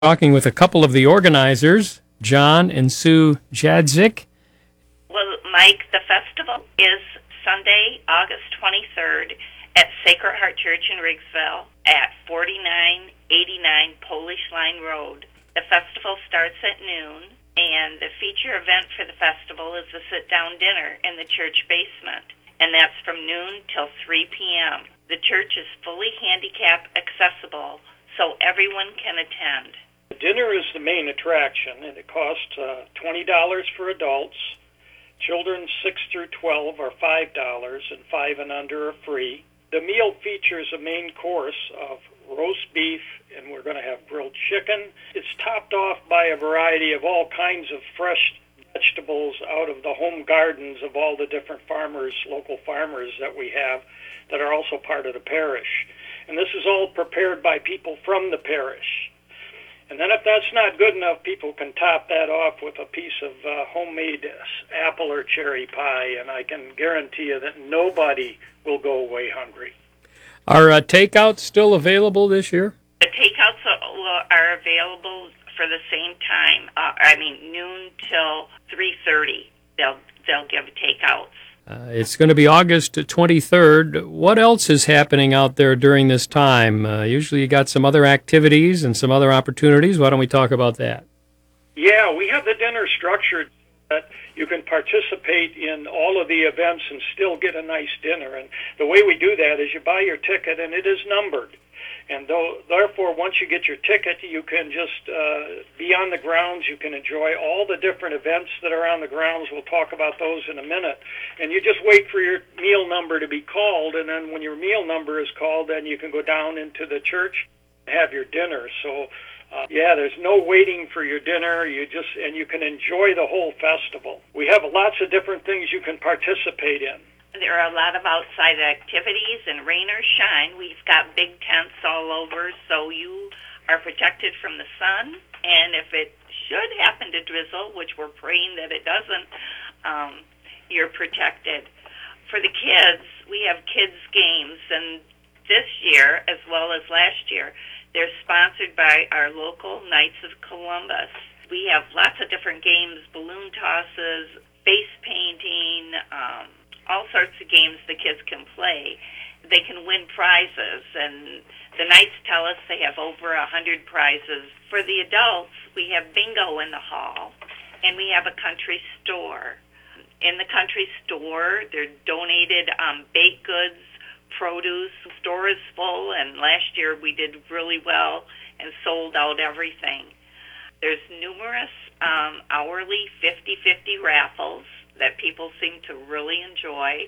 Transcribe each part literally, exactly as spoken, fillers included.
Talking with a couple of the organizers, John and Sue Jadzik. Well, Mike, the festival is Sunday, August twenty-third at Sacred Heart Church in Riggsville at forty-nine eighty-nine Polish Line Road. The festival starts at noon, and the feature event for the festival is the sit-down dinner in the church basement, and that's from noon till three p.m. The church is fully handicap accessible, so everyone can attend. Dinner is the main attraction, and it costs uh, twenty dollars for adults. Children six through twelve are five dollars, and five and under are free. The meal features a main course of roast beef, and we're going to have grilled chicken. It's topped off by a variety of all kinds of fresh vegetables out of the home gardens of all the different farmers, local farmers that we have that are also part of the parish. And this is all prepared by people from the parish. And then if that's not good enough, people can top that off with a piece of uh, homemade apple or cherry pie, and I can guarantee you that nobody will go away hungry. Are uh, takeouts still available this year? The takeouts are, are available for the same time. Uh, I mean, noon till three thirty. They'll they'll give takeouts. Uh, it's going to be August twenty-third. What else is happening out there during this time? Uh, usually you got some other activities and some other opportunities. Why don't we talk about that? Yeah, we have the dinner structured that you can participate in all of the events and still get a nice dinner. And the way we do that is you buy your ticket, and it is numbered. And though, therefore, once you get your ticket, you can just uh, be on the grounds. You can enjoy all the different events that are on the grounds. We'll talk about those in a minute. And you just wait for your meal number to be called, and then when your meal number is called, then you can go down into the church and have your dinner. So, uh, yeah, there's no waiting for your dinner. You just and you can enjoy the whole festival. We have lots of different things you can participate in. There are a lot of outside activities, and rain or shine, we've got big tents all over, so you are protected from the sun. And if it should happen to drizzle, which we're praying that it doesn't, um, you're protected. For the kids, we have kids' games, and this year, as well as last year, they're sponsored by our local Knights of Columbus. We have lots of different games, balloon tosses, face painting, um, all sorts of games the kids can play. They can win prizes, and the Knights tell us they have over a hundred prizes. For the adults, we have bingo in the hall, and we have a country store. In the country store, they're donated um, baked goods, produce. The store is full, and last year we did really well and sold out everything. There's numerous um, hourly fifty-fifty raffles that people seem to really enjoy.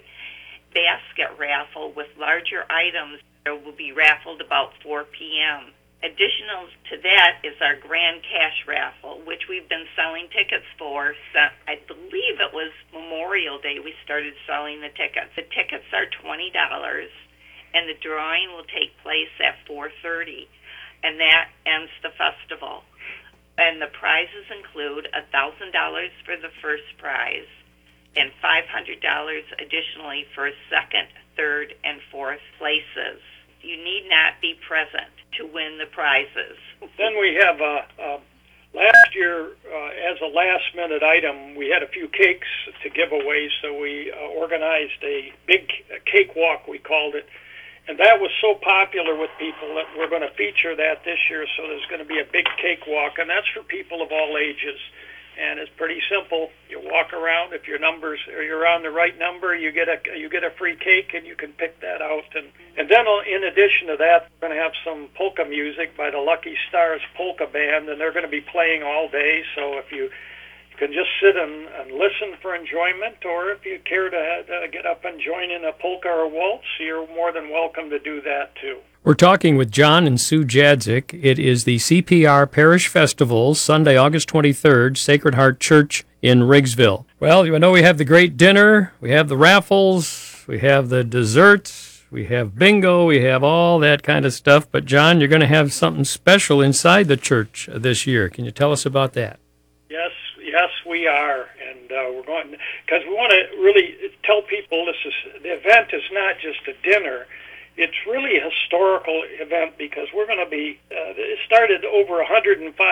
Basket raffle with larger items that will be raffled about four p.m. Additional to that is our grand cash raffle, which we've been selling tickets for since, I believe it was Memorial Day we started selling the tickets. The tickets are twenty dollars, and the drawing will take place at four thirty, and that ends the festival. And the prizes include one thousand dollars for the first prize, and five hundred dollars additionally for second, third, and fourth places. You need not be present to win the prizes. Then we have, uh, uh, last year, uh, as a last-minute item, we had a few cakes to give away, so we uh, organized a big cake walk, we called it. And that was so popular with people that we're going to feature that this year, so there's going to be a big cake walk, and that's for people of all ages. And it's pretty simple. You walk around. If your numbers or you're on the right number, you get a you get a free cake, and you can pick that out. And and then in addition to that, we're going to have some polka music by the Lucky Stars Polka Band, and they're going to be playing all day. So if you, you can just sit and, and listen for enjoyment, or if you care to uh, get up and join in a polka or waltz, you're more than welcome to do that too. We're talking with John and Sue Jadzik. It is the C P R Parish Festival, Sunday, August twenty-third, Sacred Heart Church in Riggsville. Well, you know we have the great dinner, we have the raffles, we have the desserts, we have bingo, we have all that kind of stuff. But, John, you're going to have something special inside the church this year. Can you tell us about that? Yes, yes, we are. And uh, we're going, because we want to really tell people this is, the event is not just a dinner. it's really a historical event because we're going to be, uh, it started over one hundred five